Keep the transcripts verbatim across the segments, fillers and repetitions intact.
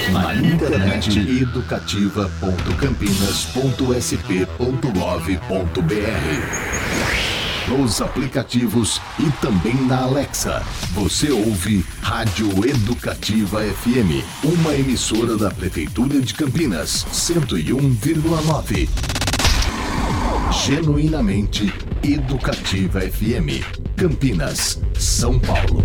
Na internet educativa ponto campinas ponto s p ponto gov ponto b r. Nos aplicativos e também na Alexa. Você ouve Rádio Educativa F M, uma emissora da Prefeitura de Campinas, cento e um vírgula nove. Genuinamente Educativa F M, Campinas, São Paulo.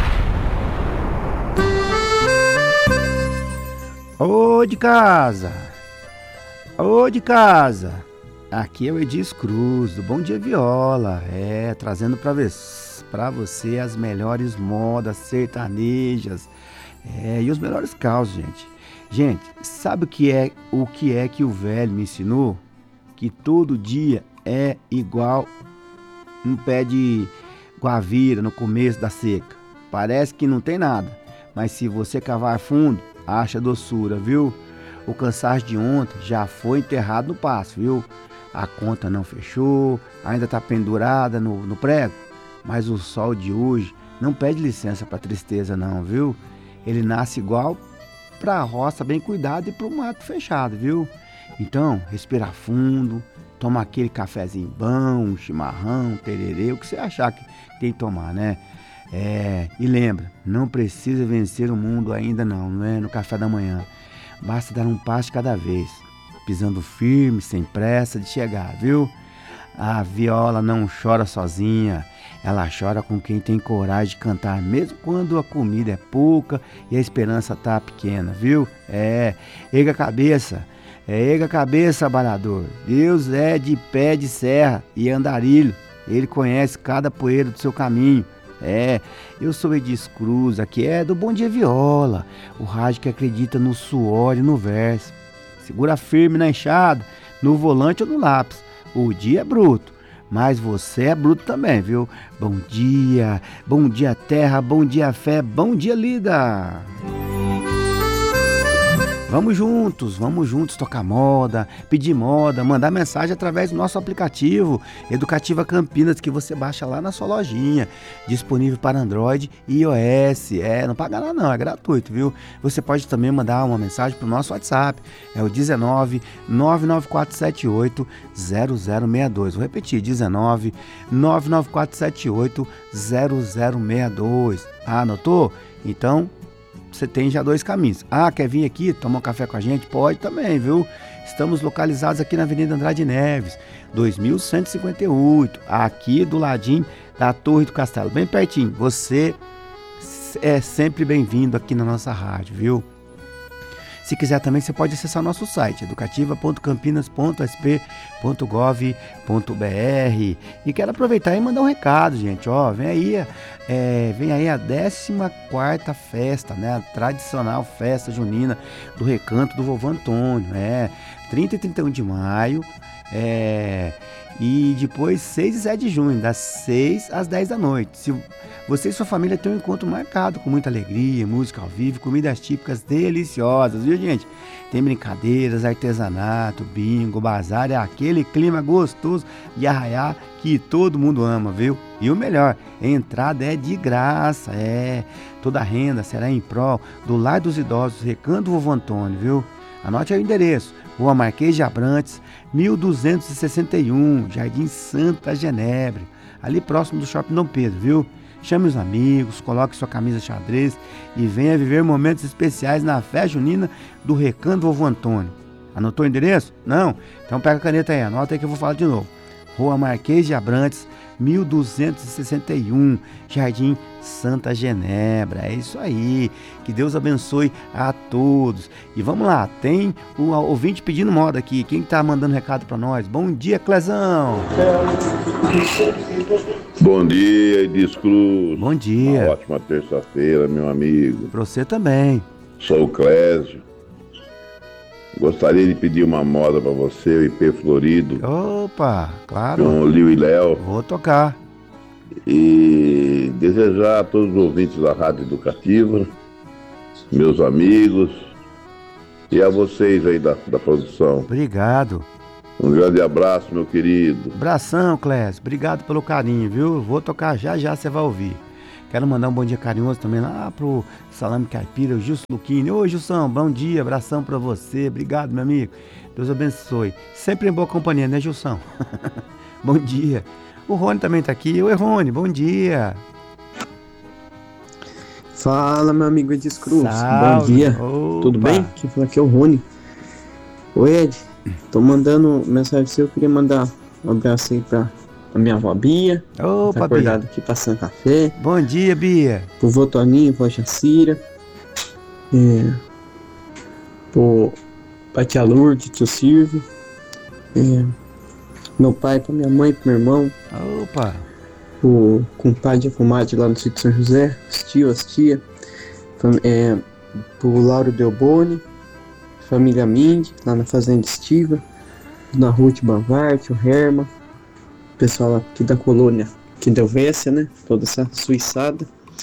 Ô de casa, ô de casa, aqui é o Edis Cruz, do Bom Dia Viola, é, trazendo pra, pra você as melhores modas sertanejas, é, e os melhores causos, gente. Gente, sabe o que é o que é que o velho me ensinou? Que todo dia é igual um pé de guavira no começo da seca. Parece que não tem nada, mas se você cavar fundo, acha doçura, viu? O cansaço de ontem já foi enterrado no passo, viu? A conta não fechou, ainda tá pendurada no, no prego, mas o sol de hoje não pede licença pra tristeza não, viu? Ele nasce igual pra roça bem cuidada e pro mato fechado, viu? Então, respira fundo, toma aquele cafezinho bom, um chimarrão, um tererê, o que você achar que tem que tomar, né? É, e lembra, não precisa vencer o mundo ainda não, não é? No café da manhã. Basta dar um passo de cada vez, pisando firme, sem pressa de chegar, viu? A viola não chora sozinha, ela chora com quem tem coragem de cantar, mesmo quando a comida é pouca e a esperança tá pequena, viu? É, erga a cabeça, é, erga a cabeça, trabalhador. Deus é de pé de serra e andarilho, Ele conhece cada poeira do seu caminho. É, eu sou Edis Cruz, aqui é do Bom Dia Viola, o rádio que acredita no suor e no verso. Segura firme na enxada, no volante ou no lápis. O dia é bruto, mas você é bruto também, viu? Bom dia, bom dia terra, bom dia fé, bom dia lida. Vamos juntos, vamos juntos tocar moda, pedir moda, mandar mensagem através do nosso aplicativo Educativa Campinas, que você baixa lá na sua lojinha, disponível para Android e iOS. É, não paga nada não, é gratuito, viu? Você pode também mandar uma mensagem para o nosso WhatsApp, é o dezenove, nove nove quatro sete oito, zero zero seis dois. Vou repetir, dezenove, nove nove quatro sete oito, zero zero seis dois. Ah, anotou? Então, você tem já dois caminhos. Ah, quer vir aqui tomar um café com a gente? Pode também, viu? Estamos localizados aqui na Avenida Andrade Neves, dois mil cento e cinquenta e oito, aqui do ladinho da Torre do Castelo, bem pertinho. Você é sempre bem-vindo aqui na nossa rádio, viu? Se quiser também, você pode acessar o nosso site, educativa ponto campinas ponto s p ponto gov ponto b r. E quero aproveitar e mandar um recado, gente. Ó, vem aí, é, vem aí a décima quarta festa, né? A tradicional festa junina do Recanto do Vovô Antônio. É, trinta e trinta e um de maio. É, e depois seis e sete de junho, das seis às dez da noite. Se você e sua família têm um encontro marcado com muita alegria, música ao vivo, comidas típicas deliciosas, viu, gente? Tem brincadeiras, artesanato, bingo, bazar, é aquele clima gostoso de arraiar que todo mundo ama, viu? E o melhor, a entrada é de graça, é. Toda a renda será em prol do Lar dos Idosos, Recanto do Vovô Antônio, viu? Anote aí o endereço, Rua Marquês de Abrantes, mil duzentos e sessenta e um, Jardim Santa Genebra, ali próximo do Shopping Dom Pedro, viu? Chame os amigos, coloque sua camisa xadrez e venha viver momentos especiais na festa junina do Recanto do Vovô Antônio. Anotou o endereço? Não? Então pega a caneta aí, anota aí que eu vou falar de novo. Rua Marquês de Abrantes, mil duzentos e sessenta e um, Jardim Santa Genebra. É isso aí. Que Deus abençoe a todos. E vamos lá, tem um ouvinte pedindo moda aqui. Quem tá mandando recado para nós? Bom dia, Clezão. Bom dia, Edis Cruz. Bom dia. Uma ótima terça-feira, meu amigo. Para você também. Sou o Clésio. Gostaria de pedir uma moda para você, o I P Florido. Opa, claro. Com o Liu e Léo. Vou tocar. E desejar a todos os ouvintes da Rádio Educativa, meus amigos, e a vocês aí da, da produção. Obrigado. Um grande abraço, meu querido. Abração, Clésio. Obrigado pelo carinho, viu? Vou tocar já já, você vai ouvir. Quero mandar um bom dia carinhoso também lá pro Salame Caipira, o Gilson Luquini. Ô Gilson, bom dia, abração pra você, obrigado meu amigo, Deus abençoe. Sempre em boa companhia, né Gilson? Bom dia. O Rony também tá aqui. Oi Rony, bom dia. Fala meu amigo Edis Cruz, Salve. Bom dia, Opa. Tudo bem? Quem fala aqui é o Rony. Oi Ed, tô mandando mensagem pra você, eu queria mandar um abraço aí pra, pra minha avó Bia. Opa, tá acordado Bia. aqui passando café. Bom dia, Bia. Pro vô Toninho, vó Jacira. É, pro pai tia Lourdes, tio Silvio. É, meu pai, pra minha mãe, pro meu irmão. Opa. O compadre e a comadre lá no sítio São José, os tios, as tia, fam- é, pro Lauro Delboni, família Mind, lá na Fazenda Estiva, na Ruth Bavart, o Herma, pessoal aqui da colônia que deu Vécia, né? Toda essa suiçada.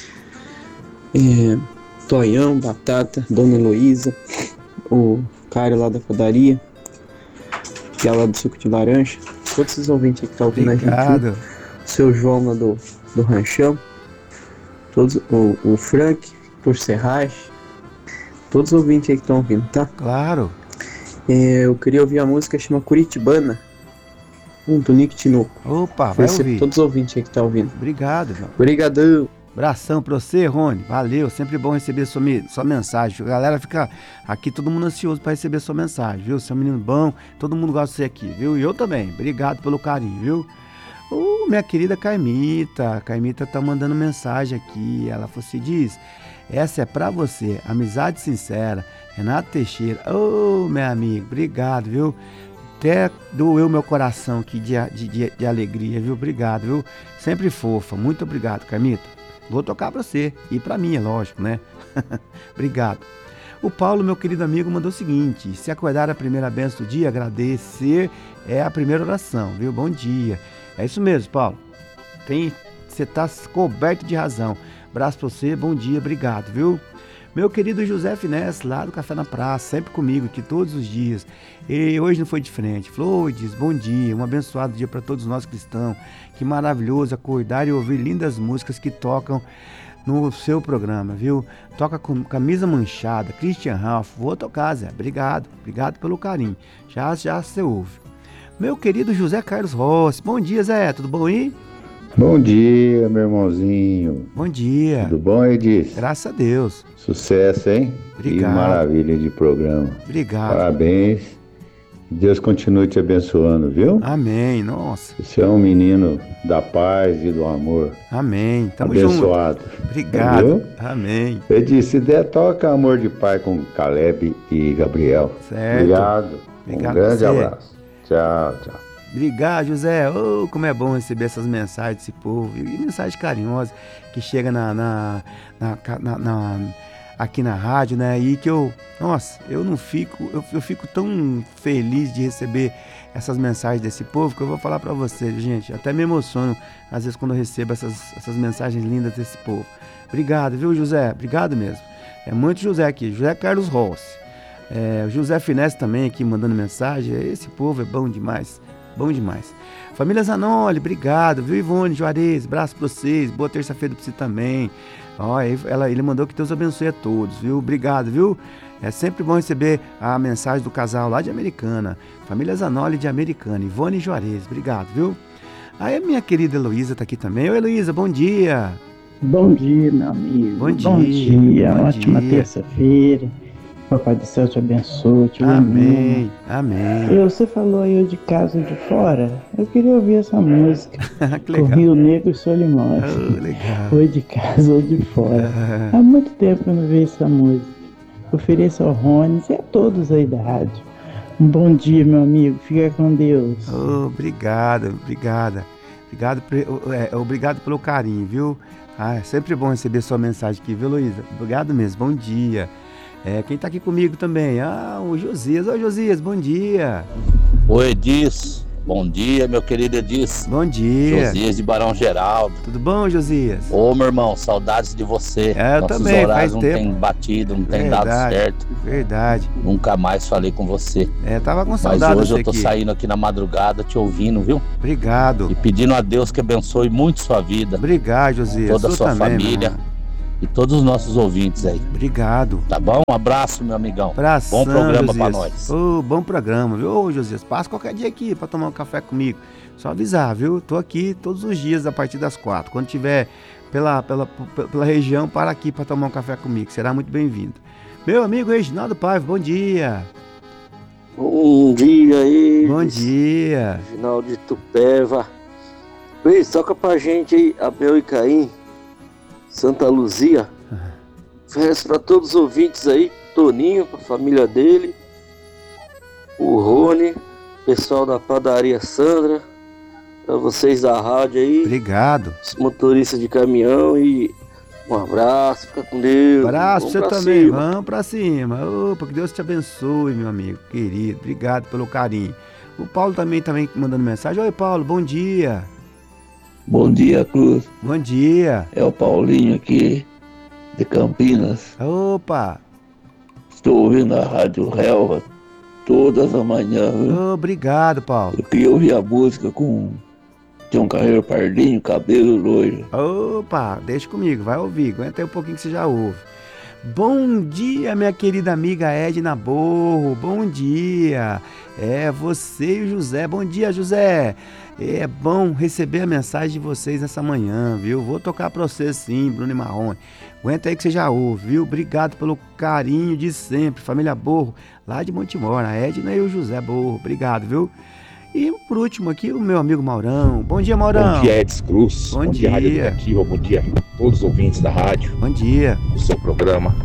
É, Toião, Batata, Dona Heloísa, o Caio lá da padaria, que é lá do suco de laranja, todos esses ouvintes aí que estão ouvindo a gente. Obrigado. Seu João lá do, do Ranchão, todos, o, o Frank, por Serrage, todos os ouvintes aí que estão ouvindo, tá? Claro. É, eu queria ouvir a música que chama Curitibana, um do Nick Tinoco. Opa, vai ouvir. Todos os ouvintes aí que estão ouvindo. Obrigado, irmão. Obrigadão. Abração pra você, Rony. Valeu, sempre bom receber sua, sua mensagem. A galera fica aqui, todo mundo ansioso pra receber sua mensagem, viu? Você é um menino bom, todo mundo gosta de você aqui, viu? E eu também. Obrigado pelo carinho, viu? Ô, minha querida Caimita, a Caimita tá mandando mensagem aqui. Ela falou assim: diz, essa é pra você, amizade sincera, Renato Teixeira. Ô, meu amigo, obrigado, viu? Até doeu meu coração aqui de, de, de, de alegria, viu? Obrigado, viu? Sempre fofa, muito obrigado, Caimita. Vou tocar pra você, e pra mim, é lógico, né? Obrigado. O Paulo, meu querido amigo, mandou o seguinte: se acordar a primeira bênção do dia, agradecer é a primeira oração, viu? Bom dia. É isso mesmo, Paulo. Tem, você tá coberto de razão. Abraço pra você, bom dia, obrigado, viu? Meu querido José Finés, lá do Café na Praça, sempre comigo aqui todos os dias. E hoje não foi diferente. Flores, bom dia, um abençoado dia para todos nós cristãos. Que maravilhoso acordar e ouvir lindas músicas que tocam no seu programa, viu? Toca com Camisa Manchada, Christian Ralph. Vou tocar, Zé. Obrigado, obrigado pelo carinho. Já, já você ouve. Meu querido José Carlos Rossi, bom dia, Zé, tudo bom aí? Bom dia, meu irmãozinho. Bom dia. Tudo bom, Edis? Graças a Deus. Sucesso, hein? Obrigado. Que maravilha de programa. Obrigado. Parabéns. Deus continue te abençoando, viu? Amém, nossa. Você é um menino da paz e do amor. Amém, tamo abençoado. Junto. Obrigado. Entendeu? Amém. Edis, se der, toca Amor de Pai com Caleb e Gabriel. Certo. Obrigado. Obrigado. Um grande você. abraço. Tchau, tchau. Obrigado, José. Oh, como é bom receber essas mensagens desse povo. E mensagem carinhosa que chega na, na, na, na, na, aqui na rádio, né? E que eu, nossa, eu não fico, eu, eu fico tão feliz de receber essas mensagens desse povo que eu vou falar pra vocês, gente. Até me emociono, às vezes, quando eu recebo essas, essas mensagens lindas desse povo. Obrigado, viu, José? Obrigado mesmo. É muito José aqui, José Carlos Rossi. É, o José Finesse também aqui mandando mensagem. Esse povo é bom demais. Bom demais. Família Zanoli, obrigado, viu, Ivone Juarez, abraço pra vocês, boa terça-feira pra você também. Ó, ela, ele mandou que Deus abençoe a todos, viu, obrigado, viu. É sempre bom receber a mensagem do casal lá de Americana, família Zanoli de Americana, Ivone Juarez, obrigado, viu. Aí a minha querida Heloísa tá aqui também. Oi, Heloísa, bom dia. Bom dia, meu amigo. Bom dia. Bom dia, bom ótima dia. Terça-feira. Papai do céu te abençoe, te Amém, amém. E você falou aí de Casa de Fora, eu queria ouvir essa música. Que legal. Com Rio Negro e Solimões. Oh, legal. Ou de casa ou de fora. Há muito tempo que eu não vejo essa música. Ofereço ao Rony e a todos aí da rádio. Um bom dia, meu amigo. Fica com Deus. Oh, obrigado, obrigada. Obrigado, é, obrigado pelo carinho, viu? Ah, é sempre bom receber sua mensagem aqui, viu, Luísa? Obrigado mesmo, bom dia. É, quem tá aqui comigo também? Ah, o Josias. Oi, Josias, bom dia. Oi, Edis. Bom dia, meu querido Edis. Bom dia. Josias de Barão Geraldo. Tudo bom, Josias? Ô, meu irmão, saudades de você. É, eu Nossos também, horários faz não tempo. tem batido, não tem Verdade, dado certo. Verdade. Nunca mais falei com você. É, tava com Mas saudade hoje desse eu tô aqui. saindo aqui na madrugada te ouvindo, viu? Obrigado. E pedindo a Deus que abençoe muito sua vida. Obrigado, Josias. Toda a Eu sua também, família. meu irmão. E todos os nossos ouvintes aí. Obrigado. Tá bom? Um abraço, meu amigão. Abração, Bom programa Josias. pra nós. Ô, bom programa, viu? Ô, Josias, passa qualquer dia aqui pra tomar um café comigo. Só avisar, viu? Tô aqui todos os dias a partir das quatro. Quando tiver pela, pela, pela região, para aqui pra tomar um café comigo. Será muito bem-vindo. Meu amigo Reginaldo Paiva, bom dia. Bom dia aí. Bom dia. Final de Tupéva. Luiz, toca pra gente aí, Abel e Caim, Santa Luzia. Festa pra todos os ouvintes aí, Toninho, pra família dele, o Rony, pessoal da padaria Sandra, pra vocês da rádio aí. Obrigado. Os motoristas de caminhão e um abraço, fica com Deus. Abraço Vamos você pra também, cima. vamos pra cima. Opa, que Deus te abençoe, meu amigo querido. Obrigado pelo carinho. O Paulo também também mandando mensagem. Oi, Paulo, bom dia. Bom dia, Cruz. Bom dia. É o Paulinho aqui, de Campinas. Opa. Estou ouvindo a Rádio Relva todas as manhãs. viu? Obrigado, Paulo. Eu queria ouvir a música com Tião Carreiro Pardinho, cabelo loiro. Opa, deixa comigo, vai ouvir. Aguenta aí um pouquinho que você já ouve. Bom dia, minha querida amiga Edna Borro. Bom dia. É você e o José. Bom dia, José. É bom receber a mensagem de vocês nessa manhã, viu? Vou tocar pra vocês sim, Bruno e Marrone. Aguenta aí que você já ouve, viu? Obrigado pelo carinho de sempre. Família Borro, lá de Montemor, a Edna e o José Borro. Obrigado, viu? E por último aqui, o meu amigo Maurão. Bom dia, Maurão. Bom dia, Edis Cruz. Bom, Bom dia, Rádio Educativa. Bom dia a todos os ouvintes da rádio. Bom dia. Do seu programa.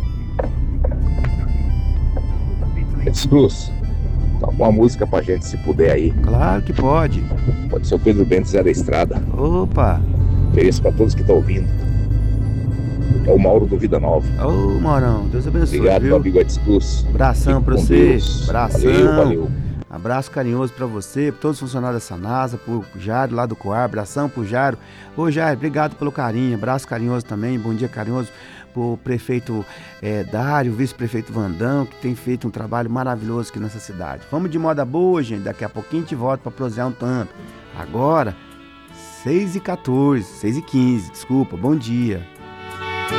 Edis Cruz, toca uma música pra gente, se puder aí. Claro que pode. Pode ser o Pedro Bento Zé da Estrada. Opa. Ofereço pra todos que estão ouvindo. É o Mauro do Vida Nova. Ô, Maurão, Deus abençoe. Obrigado, viu? meu amigo Edis Cruz. Abração Fique pra com você. Deus. Abração. Valeu, valeu. Abraço carinhoso pra você, pra todos os funcionários da Sanasa, pro Jairo lá do Coar, abração pro Jairo. Ô Jairo, obrigado pelo carinho, abraço carinhoso também, bom dia carinhoso pro prefeito é, Dário, vice-prefeito Vandão, que tem feito um trabalho maravilhoso aqui nessa cidade. Vamos de moda boa, gente, daqui a pouquinho a gente volta pra prosear um tanto. Agora, seis e quatorze, seis e quinze, desculpa, bom dia.